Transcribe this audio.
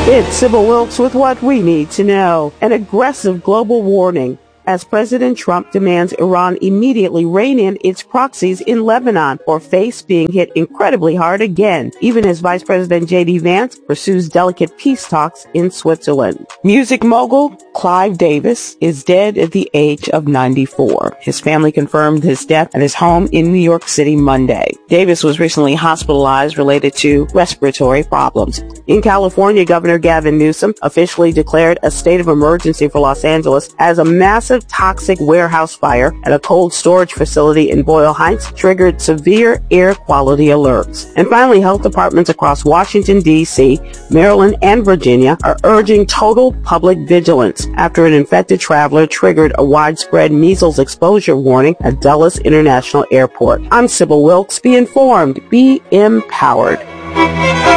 It's Sybil Wilkes with what we need to know. An aggressive global warning as President Trump demands Iran immediately rein in its proxies in Lebanon or face being hit incredibly hard again, even as Vice President J.D. Vance pursues delicate peace talks in Switzerland. Music mogul Clive Davis is dead at the age of 94. His family confirmed his death at his home in New York City Monday. Davis was recently hospitalized related to respiratory problems. In California, Governor Gavin Newsom officially declared a state of emergency for Los Angeles as a massive toxic warehouse fire at a cold storage facility in Boyle Heights triggered severe air quality alerts. And finally, health departments across Washington, D.C., Maryland, and Virginia are urging total public vigilance after an infected traveler triggered a widespread measles exposure warning at Dulles International Airport. I'm Sybil Wilkes. Be informed. Be empowered.